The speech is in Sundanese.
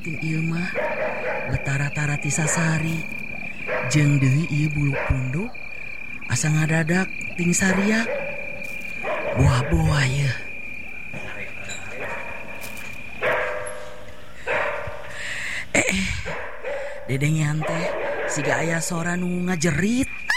saking ieu mah betara-tara ti sasari. Jeung deui ieu bulu punduk asa ngadadak ting sariak. Boa-boa ye. Dedengian teh siga aya sora nu ngajerit.